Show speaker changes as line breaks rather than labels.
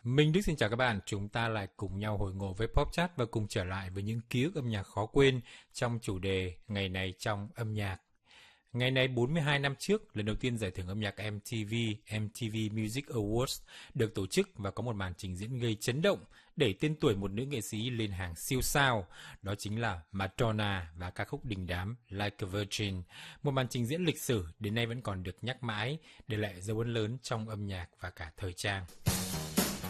Minh Đức xin chào các bạn, chúng ta lại cùng nhau hồi ngộ với Popchat và cùng trở lại với những ký ức âm nhạc khó quên trong chủ đề Ngày này trong âm nhạc. Ngày này 42 năm trước, lần đầu tiên giải thưởng âm nhạc MTV Music Awards được tổ chức và có một màn trình diễn gây chấn động, đẩy tên tuổi một nữ nghệ sĩ lên hàng siêu sao. Đó chính là Madonna và ca khúc đình đám Like a Virgin, một màn trình diễn lịch sử đến nay vẫn còn được nhắc mãi, để lại dấu ấn lớn trong âm nhạc và cả thời trang.